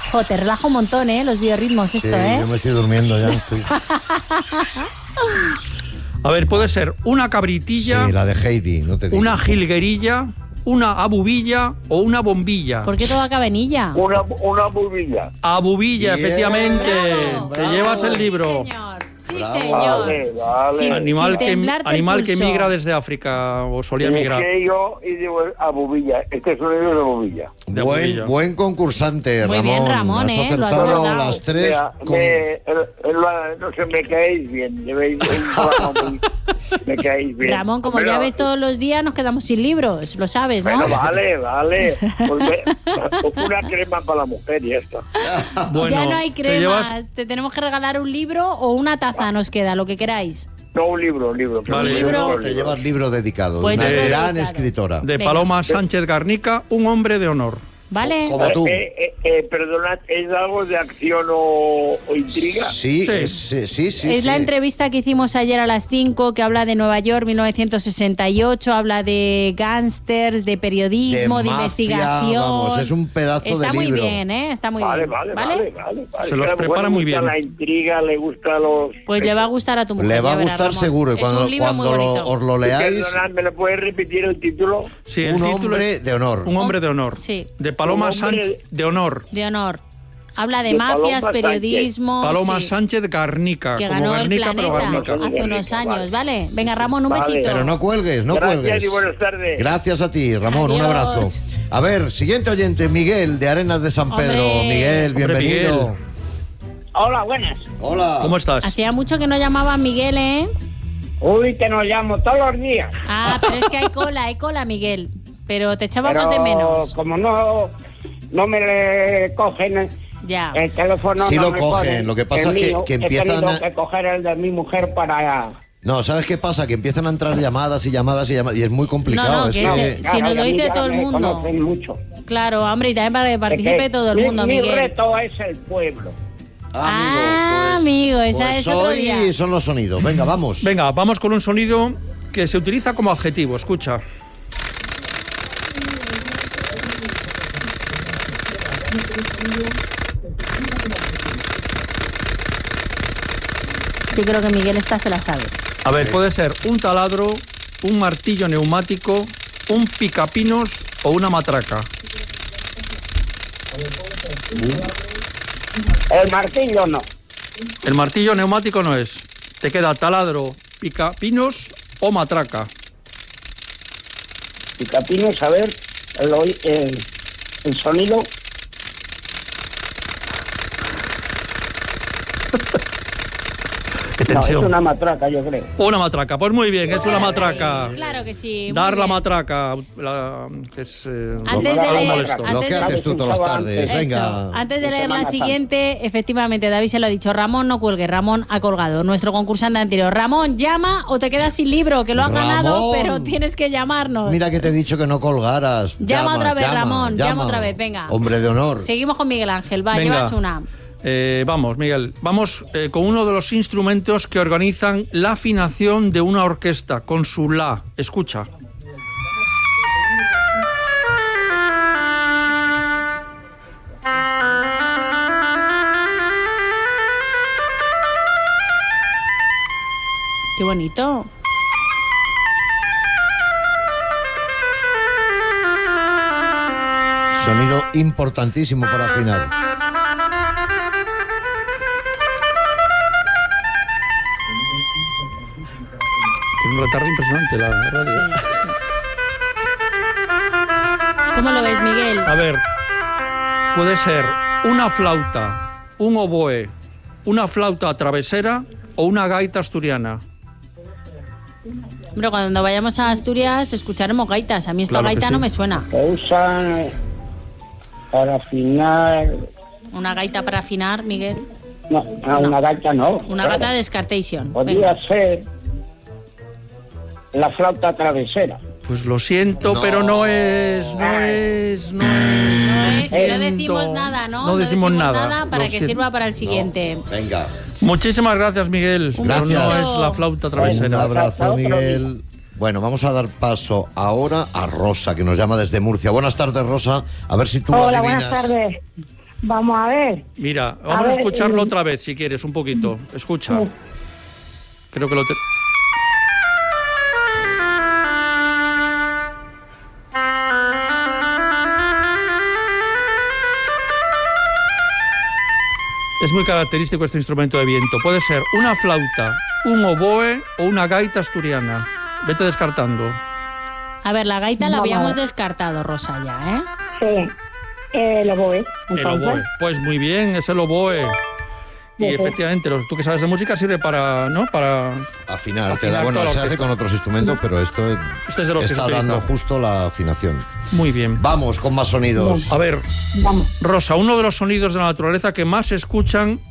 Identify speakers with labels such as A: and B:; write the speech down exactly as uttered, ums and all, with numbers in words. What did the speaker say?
A: Jo, te relaja un montón, ¿eh? Los biorritmos, esto,
B: sí,
A: ¿eh?
B: yo me estoy durmiendo ya. Estoy...
C: A ver, puede ser una cabritilla.
B: Sí, la de Heidi, no te digo.
C: Una jilguerilla, una abubilla o una bombilla.
A: ¿Por qué todo acaba en illa?
D: Una, una bubilla.
C: Abubilla,
B: Bien,
C: efectivamente.
A: bravo,
C: Te
B: bravo.
C: llevas el libro.
A: Sí, señor. Sí,
B: Bravo.
A: señor.
D: Vale, vale.
A: Sí.
C: Animal,
A: Sin
C: que,
A: temblarte el
C: animal que
A: pulso.
C: migra desde África o solía migrar.
D: Dije yo y digo a bubilla. Este sonido es de bubilla.
C: De
B: Buen,
C: abubilla.
B: buen concursante,
A: Muy
B: Ramón.
A: bien, Ramón,
B: Has
A: ¿eh? Lo has
B: acertado
A: logrado.
B: las tres.
D: Mira,
B: con...
D: me, el- el- no sé, me caéis bien. Llevéis un programa muy- me caéis bien.
A: Ramón, como
D: Pero-
A: ya ves todos los días, nos quedamos sin libros. Lo sabes, ¿no?
D: Bueno, vale, vale. Pues me- una crema para la mujer y esto.
C: Bueno,
A: ya no hay
C: te
A: cremas.
C: llevas-
A: Te tenemos que regalar un libro o una taza, nos queda, lo que queráis.
D: No, un libro, un libro.
C: Vale.
D: Un
A: libro.
B: Te llevas libro dedicado.
A: Pues
B: una
C: libro
B: gran
A: dedicado.
B: escritora.
C: de
A: Venga.
C: Paloma Sánchez Garnica, un hombre de honor.
A: ¿Vale?
B: Como tú.
D: Eh, eh, eh, perdonad, ¿es algo de acción o, o intriga?
B: Sí,
C: Sí.
B: es- sí, sí, sí.
A: Es la
B: sí.
A: entrevista que hicimos ayer a las cinco, que habla de Nueva York, mil novecientos sesenta y ocho, habla de gángsters, de periodismo, de,
B: mafia,
A: investigación.
B: Vamos, es un pedazo de
A: Está muy
B: libro.
A: bien, ¿eh? Está muy
D: Vale,
A: bien.
D: vale, vale, vale, vale.
C: Se los
D: Que a la mujer
C: prepara
D: le
C: muy
D: gusta
C: bien.
D: La intriga, le gusta los...
A: Pues le va a gustar a tu mujer.
B: Le va
A: ya
B: a
A: verás,
B: gustar
A: Ramón.
B: seguro. Y
A: Es
B: cuando,
A: un libro muy
B: cuando lo-
A: bonito.
B: os lo leáis,
D: Perdonad, ¿me lo puedes repetir el título?
C: Sí, el
B: un
C: título
B: hombre
C: es
B: de honor.
C: Un hombre de honor.
A: Sí.
C: De Paloma
D: Un hombre
C: Sánchez de honor.
A: De honor. Habla de,
D: De
A: mafias,
D: Paloma
A: periodismo.
C: Paloma
A: sí,
C: Sánchez Garnica.
A: que
C: como
A: ganó el
C: Garnica, pero
A: planeta
C: Garnica.
A: hace unos
D: Garnica,
A: años,
D: vale.
A: ¿vale? Venga, Ramón, un
D: Vale.
A: besito.
B: Pero no cuelgues, no
D: Gracias
B: cuelgues.
D: y buenas tardes.
B: Gracias a ti, Ramón, un
A: Adiós.
B: abrazo. A ver, siguiente oyente, Miguel, de Arenas de San Pedro.
A: Hombre.
B: Miguel,
C: Hombre,
B: bienvenido.
C: Miguel.
E: Hola, buenas.
B: Hola.
C: ¿Cómo estás?
A: Hacía mucho que no llamaba a Miguel, ¿eh?
E: Uy, que nos llamo todos los días.
A: Ah, pero es que hay cola, hay cola, Miguel. Pero te echábamos
E: Pero
A: de menos.
E: como no, no me le cogen
A: Ya.
E: el teléfono,
B: Sí
E: no
B: lo
E: me
B: cogen,
E: ponen
B: lo que pasa
E: el
B: es que-
E: mío.
B: que
E: He
B: empiezan
E: tenido
B: a-
E: que coger el de mi mujer para...
B: No, ¿sabes qué pasa? Que empiezan a entrar llamadas y llamadas y llamadas y es muy complicado.
A: No, no,
B: es
A: que
B: que...
A: ese- Si nos lo
E: a mí
A: dice
E: ya
A: todo el
E: me
A: mundo.
E: conocen mucho.
A: Claro, hombre, y también para que
E: Es
A: participe
E: que
A: todo el
E: mi-
A: mundo,
E: mi
A: Miguel.
E: reto es el pueblo.
A: Ah, amigo, esa
B: pues
A: es otro
B: hoy
A: día.
B: son los sonidos. Venga, vamos.
C: Venga, vamos con un sonido que se utiliza como adjetivo. Escucha.
A: Yo creo que Miguel esta se la sabe.
C: A ver, puede ser un taladro, un martillo neumático, un picapinos o una matraca.
E: El martillo no.
C: El martillo neumático no es. Te queda taladro, picapinos o matraca.
E: Y Capino, saber el, oí- el, el sonido.
C: Qué
E: No, es
C: tensión.
E: una matraca, yo creo.
C: Una matraca, pues muy bien, es una matraca.
A: Claro que sí. muy
C: Dar la
A: bien.
C: matraca, la- que es eh,
A: Antes de
C: algo
A: leer-
C: molesto.
A: antes
B: Lo que
A: de-
B: haces tú todas las tardes.
A: Eso.
B: Venga.
A: Antes de
E: De
A: leer la
E: Semana
A: siguiente, efectivamente, David se lo ha dicho. Ramón, no cuelgue. Ramón ha colgado. Nuestro concursante anterior. Ramón, llama o te quedas sin libro, que lo has ganado,
B: Ramón.
A: pero tienes que llamarnos.
B: Mira que te he dicho que no colgaras.
A: Llama otra vez, Ramón, llama otra vez, venga.
B: Hombre de honor.
A: Seguimos con Miguel Ángel. Va,
C: Venga.
A: llevas una.
C: Eh, vamos, Miguel, vamos eh, con uno de los instrumentos que organizan la afinación de una orquesta, con su la. Escucha.
A: Qué bonito.
B: Sonido importantísimo para afinar.
C: Tiene un retardo impresionante la radio.
A: ¿Cómo lo ves, Miguel?
C: A ver, puede ser una flauta, un oboe, una flauta travesera o una gaita asturiana.
A: Hombre, cuando vayamos a Asturias escucharemos gaitas. A mí esta
C: Claro que
A: gaita
C: sí.
A: no me suena.
E: Que usan para afinar.
A: Una gaita para afinar, Miguel.
E: No, a una gaita no.
A: Una
E: claro.
A: gaita de Descartation.
E: Podría
A: Venga.
E: ser la flauta travesera.
C: Pues lo siento,
B: No.
C: pero no es, no es, no es.
A: No es, si no
C: siento.
A: decimos nada, ¿no?
C: No decimos nada.
A: para
C: Lo
A: que
C: siento.
A: sirva para el siguiente.
B: No, venga.
C: Muchísimas gracias, Miguel.
A: Un
C: Pero
B: besito.
C: no es la flauta
B: Un
C: travesera.
B: abrazo, Miguel. Bueno, vamos a dar paso ahora a Rosa, que nos llama desde Murcia. Buenas tardes, Rosa. A ver si tú
F: Hola,
B: adivinas.
F: buenas tardes.
E: Vamos a ver.
C: Mira, vamos a,
E: ver,
C: escucharlo
E: eh,
C: otra vez si quieres, un poquito. Escucha.
E: Sí.
C: Creo que lo... Te... Es muy característico este instrumento de viento. Puede ser una flauta, un oboe o una gaita asturiana. Vete descartando.
A: A ver, la gaita la
E: Vamos a
A: habíamos
E: ver.
A: descartado, Rosa, ya, ¿eh?
E: Sí. Eh, lo voy.
C: El oboe. Pues muy bien, es el oboe. Y
E: Ujú.
C: efectivamente, lo- tú que sabes de música sirve para, ¿no? Para...
B: Afinar, te
C: Afinar
B: da, bueno,
C: toda la
B: se hace
C: orquesta.
B: con otros instrumentos, pero esto
C: Este es de los que se
B: está
C: utiliza.
B: dando justo la afinación.
C: Muy bien.
B: Vamos con más sonidos.
C: A ver,
E: Vamos.
C: Rosa, uno de los sonidos de la naturaleza que más se escuchan